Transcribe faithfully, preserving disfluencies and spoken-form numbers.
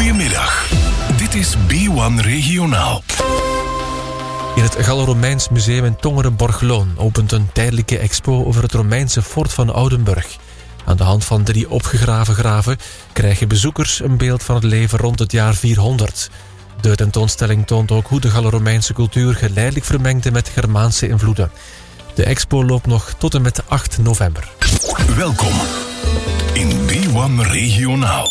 Goedemiddag. Dit is B één Regionaal. In het Gallo-Romeins Museum in Tongeren-Borgloon opent een tijdelijke expo over het Romeinse fort van Oudenburg. Aan de hand van drie opgegraven graven krijgen bezoekers een beeld van het leven rond het jaar vierhonderd. De tentoonstelling toont ook hoe de Gallo-Romeinse cultuur geleidelijk vermengde met Germaanse invloeden. De expo loopt nog tot en met acht november. Welkom in B één Regionaal.